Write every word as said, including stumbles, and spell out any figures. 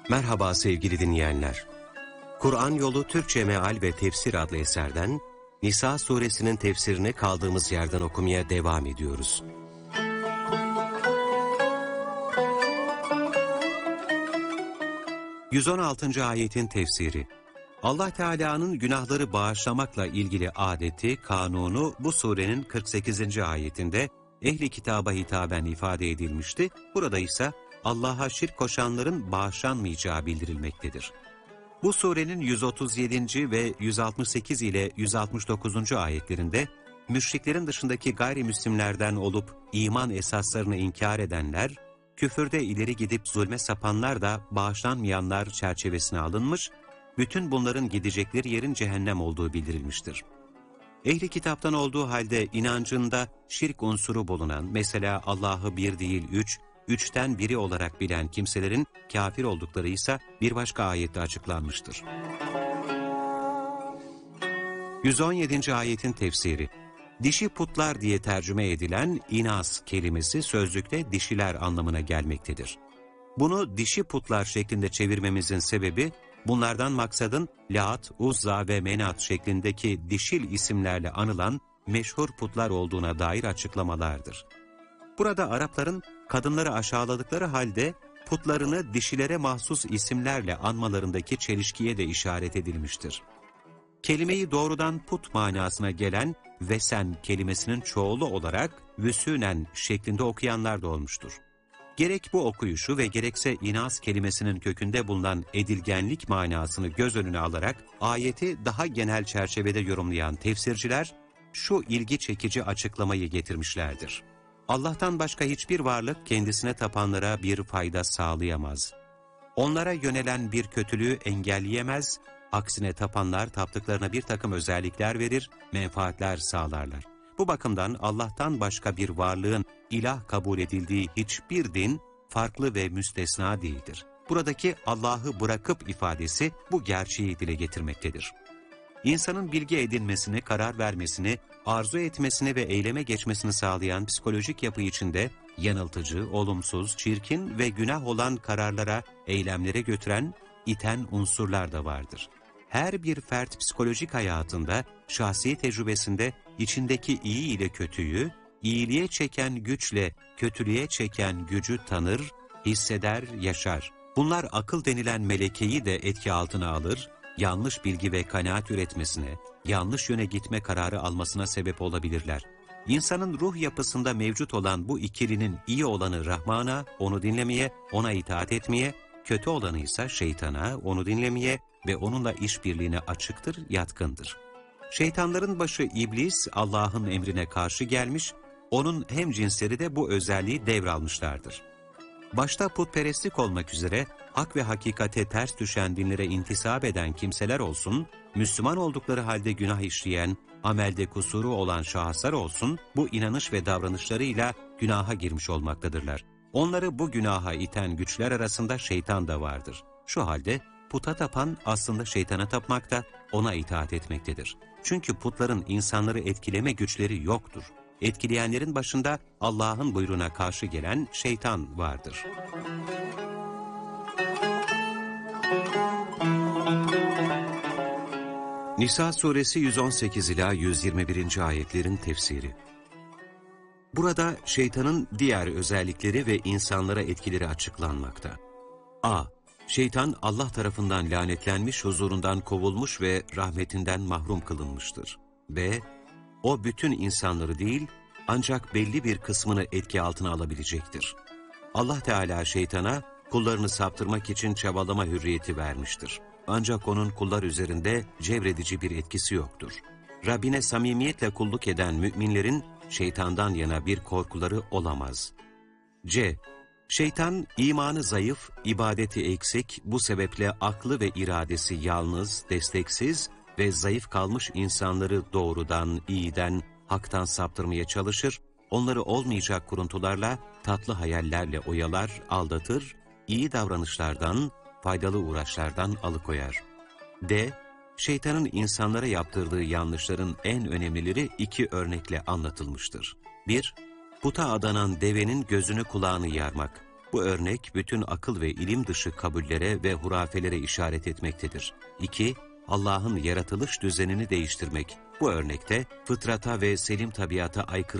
Merhaba sevgili dinleyenler. Kur'an Yolu Türkçe Meal ve Tefsir adlı eserden Nisa suresinin tefsirini kaldığımız yerden okumaya devam ediyoruz. yüz on altıncı ayetin tefsiri. Allah Teala'nın günahları bağışlamakla ilgili adeti, kanunu bu surenin kırk sekizinci ayetinde ehli kitaba hitaben ifade edilmişti. Burada ise Allah'a şirk koşanların bağışlanmayacağı bildirilmektedir. Bu surenin yüz otuz yedinci ve yüz altmış sekiz ile yüz altmış dokuzuncu ayetlerinde müşriklerin dışındaki gayrimüslimlerden olup iman esaslarını inkar edenler, küfürde ileri gidip zulme sapanlar da bağışlanmayanlar çerçevesine alınmış, bütün bunların gidecekleri yerin cehennem olduğu bildirilmiştir. Ehli kitaptan olduğu halde inancında şirk unsuru bulunan, mesela Allah'ı bir değil üç, üçten biri olarak bilen kimselerin kafir oldukları ise bir başka ayette açıklanmıştır. yüz on yedinci ayetin tefsiri. Dişi putlar diye tercüme edilen inas kelimesi sözlükte dişiler anlamına gelmektedir. Bunu dişi putlar şeklinde çevirmemizin sebebi, bunlardan maksadın Lat, Uzza ve Menat şeklindeki dişil isimlerle anılan meşhur putlar olduğuna dair açıklamalardır. Burada Arapların kadınları aşağıladıkları halde putlarını dişilere mahsus isimlerle anmalarındaki çelişkiye de işaret edilmiştir. Kelimeyi doğrudan put manasına gelen vesen kelimesinin çoğulu olarak vüsünen şeklinde okuyanlar da olmuştur. Gerek bu okuyuşu ve gerekse inas kelimesinin kökünde bulunan edilgenlik manasını göz önüne alarak ayeti daha genel çerçevede yorumlayan tefsirciler şu ilgi çekici açıklamayı getirmişlerdir. Allah'tan başka hiçbir varlık kendisine tapanlara bir fayda sağlayamaz. Onlara yönelen bir kötülüğü engelleyemez, aksine tapanlar taptıklarına bir takım özellikler verir, menfaatler sağlarlar. Bu bakımdan Allah'tan başka bir varlığın ilah kabul edildiği hiçbir din farklı ve müstesna değildir. Buradaki Allah'ı bırakıp ifadesi bu gerçeği dile getirmektedir. İnsanın bilgi edinmesini, karar vermesini, arzu etmesini ve eyleme geçmesini sağlayan psikolojik yapı içinde yanıltıcı, olumsuz, çirkin ve günah olan kararlara, eylemlere götüren, iten unsurlar da vardır. Her bir fert psikolojik hayatında, şahsi tecrübesinde içindeki iyi ile kötüyü, iyiliğe çeken güçle kötülüğe çeken gücü tanır, hisseder, yaşar. Bunlar akıl denilen melekeyi de etki altına alır, yanlış bilgi ve kanaat üretmesine, yanlış yöne gitme kararı almasına sebep olabilirler. İnsanın ruh yapısında mevcut olan bu ikilinin iyi olanı Rahman'a, onu dinlemeye, ona itaat etmeye, kötü olanı ise şeytana, onu dinlemeye ve onunla işbirliğine açıktır, yatkındır. Şeytanların başı iblis, Allah'ın emrine karşı gelmiş, onun hemcinsleri de bu özelliği devralmışlardır. Başta putperestlik olmak üzere hak ve hakikate ters düşen dinlere intisap eden kimseler olsun, Müslüman oldukları halde günah işleyen, amelde kusuru olan şahıslar olsun, bu inanış ve davranışlarıyla günaha girmiş olmaktadırlar. Onları bu günaha iten güçler arasında şeytan da vardır. Şu halde puta tapan aslında şeytana tapmakta, ona itaat etmektedir. Çünkü putların insanları etkileme güçleri yoktur. Etkileyenlerin başında Allah'ın buyruğuna karşı gelen şeytan vardır. Nisa suresi yüz on sekiz ila yüz yirmi birinci ayetlerin tefsiri. Burada şeytanın diğer özellikleri ve insanlara etkileri açıklanmakta. A. Şeytan Allah tarafından lanetlenmiş, huzurundan kovulmuş ve rahmetinden mahrum kılınmıştır. B. O bütün insanları değil, ancak belli bir kısmını etki altına alabilecektir. Allah Teala şeytana kullarını saptırmak için çabalama hürriyeti vermiştir. Ancak onun kullar üzerinde cevredici bir etkisi yoktur. Rabbine samimiyetle kulluk eden müminlerin şeytandan yana bir korkuları olamaz. C. Şeytan imanı zayıf, ibadeti eksik, bu sebeple aklı ve iradesi yalnız, desteksiz ve zayıf kalmış insanları doğrudan, iyiden, haktan saptırmaya çalışır, onları olmayacak kuruntularla, tatlı hayallerle oyalar, aldatır, iyi davranışlardan, faydalı uğraşlardan alıkoyar. D. Şeytanın insanlara yaptırdığı yanlışların en önemlileri iki örnekle anlatılmıştır. bir. Puta adanan devenin gözünü kulağını yarmak. Bu örnek bütün akıl ve ilim dışı kabullere ve hurafelere işaret etmektedir. iki. Allah'ın yaratılış düzenini değiştirmek. Bu örnekte fıtrata ve selim tabiata aykırı